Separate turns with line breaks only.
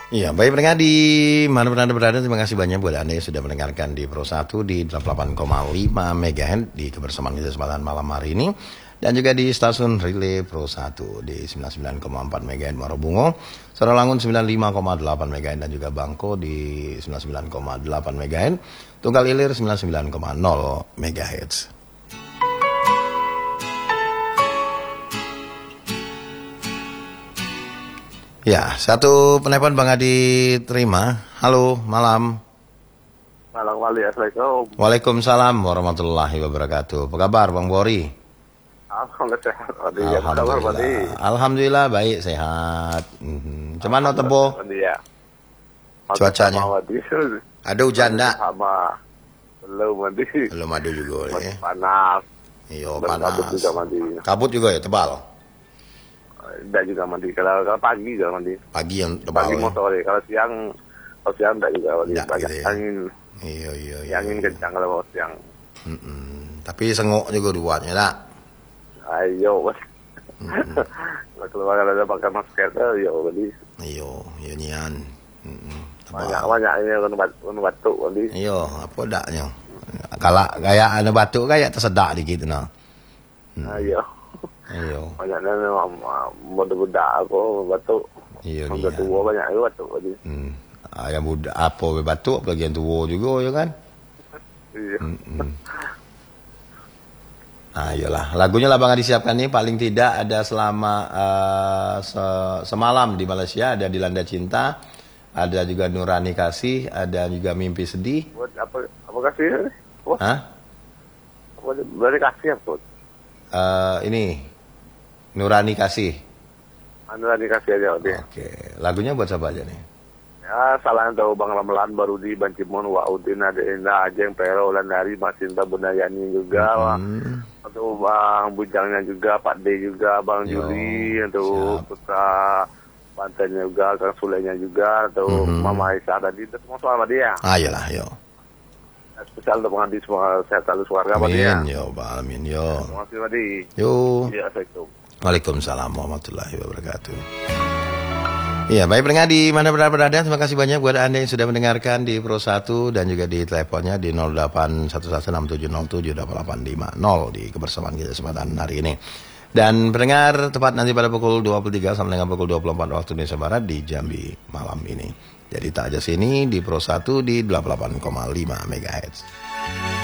Iya, baik pendengar di mana pun Anda berada, terima kasih banyak buat Anda yang sudah mendengarkan di Pro 1 di 88,5 MHz di kebersamaan kita kesempatan malam hari ini. Dan juga di stasiun Relay Pro 1 di 99,4 MHz Marobungo, Saralangun 95,8 MHz dan juga Bangko di 99,8 MHz, Tunggal Ilir 99,0 MHz. Ya, satu penelpon Bang Adi terima. Halo, malam.
Malam Wali, Assalamualaikum.
Waalaikumsalam warahmatullahi wabarakatuh. Apa kabar Bang Bori?
Alhamdulillah sehat, Wali.
Alhamdulillah. Alhamdulillah baik, sehat. Cuman no tebo.
Ya.
Cuacanya. Ada hujan enggak?
Sama. Belum mandi.
Belum ada juga ya.
Panas.
Iya, panas.
Kabut juga mandi.
Kabut juga ya, tebal.
Enggak juga mandi. Kalau pagi juga mandi.
Pagi yang tebal.
Pagi mau sore. Kalau siang enggak juga mandi.
Enggak,
banyak
gitu ya.
angin.
Iya.
Angin kencang kalau mau siang.
Tapi sengok juga buatnya tak?
Ayo, Mas. Kalau ada pakai masker tuh, ya Wali.
Iya nian.
Banyak ini kan batuk Wali.
Iya, apa daknya? Kalau kayak ada batuk kayak tersedak dikit nah.
Ayo.
Iya.
Banyaknya muda-muda aku batuk.
Iya.
Udah tua banyak itu batuk Wali.
Yang muda apa batuk, apalagi yang tua juga ya kan?
Iya.
Nah, iyalah. Lagunya lah Bang Adi siapkan nih paling tidak ada selama semalam di Malaysia, ada Dilanda Cinta, ada juga Nurani Kasih, ada juga Mimpi Sedih.
Buat apa kasih?
Hah?
Berarti kasih apa?
Ini Nurani Kasih.
Nurani kasih aja udah.
Oke. Lagunya buat siapa aja nih?
Ya, salah tahu Bang Ramelan, Barudi, Bancimon, Waudin, ada Indah, Ajeng, Pero, Landari, Masinta, Bunda Yani juga. Untuk Bang Bujangnya juga, Pak D juga, Bang Juli, untuk Putra Pantennya juga, Kang Sulenya juga, atau Mama Aisyah tadi, itu semua soal dia.
Iyalah, yo.
Spesial untuk mengganti semua sehat selalu keluarga, Pak dia.
Amin, yo, amin, yo.
Terima kasih, Pak Di.
Yo.
Ya, Assalamualaikum.
Waalaikumsalam warahmatullahi wabarakatuh. Iya, baik pendengar di mana berada, terima kasih banyak buat Anda yang sudah mendengarkan di Pro 1 dan juga di teleponnya di 081167078850 di kebersamaan kita kesempatan hari ini. Dan pendengar tepat nanti pada pukul 23 sampai dengan pukul 24 waktu Indonesia Barat di Jambi malam ini. Jadi tak aja sini di Pro 1 di 88,5 MHz.